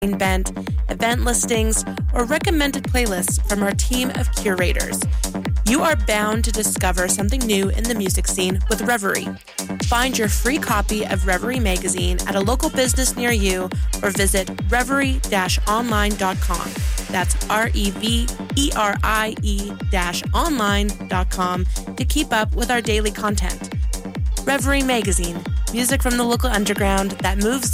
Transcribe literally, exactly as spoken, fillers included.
Bent, event listings, or recommended playlists from our team of curators. You are bound to discover something new in the music scene with Reverie. Find your free copy of Reverie magazine at a local business near you or visit reverie dash online dot com. That's R E V E R I E dash online dot com to keep up with our daily content. Reverie magazine, music from the local underground that moves